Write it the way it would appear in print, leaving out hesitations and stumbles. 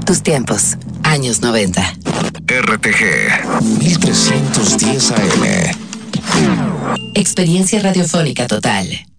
Tus tiempos, años 90. RTG 1310 AM. Experiencia radiofónica total.